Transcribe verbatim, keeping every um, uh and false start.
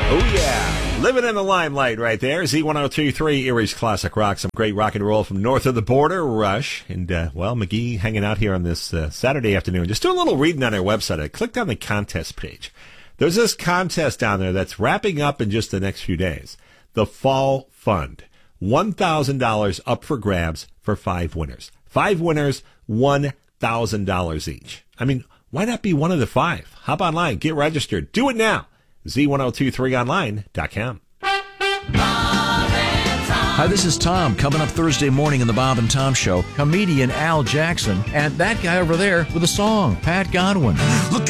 Oh, yeah. Living in the limelight right there. Z one oh two point three, Erie's Classic Rock. Some great rock and roll from north of the border, Rush. And, uh, well, McGee hanging out here on this uh, Saturday afternoon. Just doing a little reading on their website. I clicked on the contest page. There's this contest down there that's wrapping up in just the next few days. The Fall Fund. one thousand dollars up for grabs for five winners. Five winners, one thousand dollars each. I mean, why not be one of the five? Hop online, get registered. Do it now. Z one oh two three online dot com. Hi, this is Tom. Coming up Thursday morning in the Bob and Tom Show, comedian Al Jackson and that guy over there with a song, Pat Godwin. Look